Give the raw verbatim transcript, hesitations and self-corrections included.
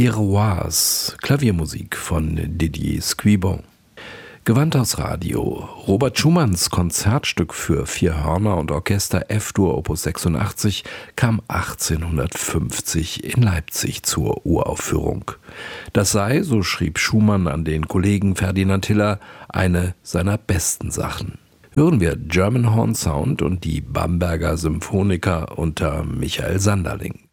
Iroise, Klaviermusik von Didier Squibon. Gewandhaus Radio, Robert Schumanns Konzertstück für vier Hörner und Orchester F-Dur Opus sechsundachtzig kam achtzehnhundertfünfzig in Leipzig zur Uraufführung. Das sei, so schrieb Schumann an den Kollegen Ferdinand Hiller, eine seiner besten Sachen. Hören wir German Horn Sound und die Bamberger Symphoniker unter Michael Sanderling.